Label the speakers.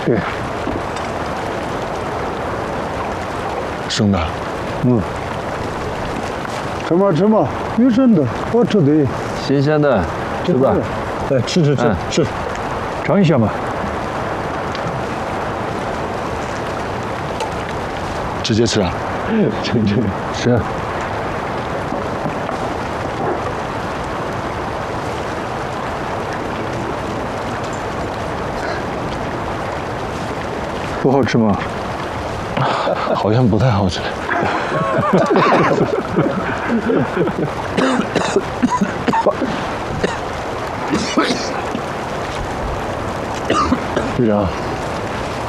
Speaker 1: 对。
Speaker 2: 生的。
Speaker 1: 吃嘛，有生的，好吃的。
Speaker 3: 新鲜的，吃吧。
Speaker 1: 来吃，尝一下嘛。
Speaker 2: 直接吃啊？
Speaker 1: 是。不好吃吗？
Speaker 2: 好像不太好吃。
Speaker 1: 队长。